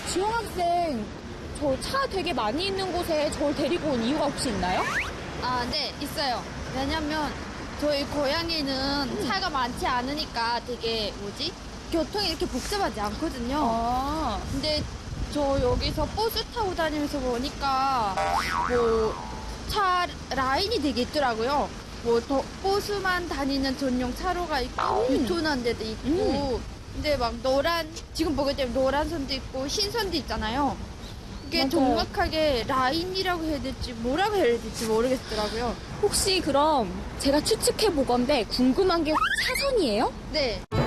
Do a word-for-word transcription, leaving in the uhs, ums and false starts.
지영 학생, 저 차 되게 많이 있는 곳에 저를 데리고 온 이유가 혹시 있나요? 아, 네, 있어요. 왜냐면 저희 고향에는 음. 차가 많지 않으니까 되게 뭐지? 교통이 이렇게 복잡하지 않거든요. 아, 근데 저 여기서 버스 타고 다니면서 보니까 뭐 차 라인이 되게 있더라고요. 뭐 더 버스만 다니는 전용 차로가 있고 유턴한 데도 있고 근데 막 노란 지금 보게 되면 노란 선도 있고 흰 선도 있잖아요. 이게 맞아요. 정확하게 라인이라고 해야 될지 뭐라고 해야 될지 모르겠더라고요. 혹시 그럼 제가 추측해 보건데 궁금한 게 차선이에요? 네.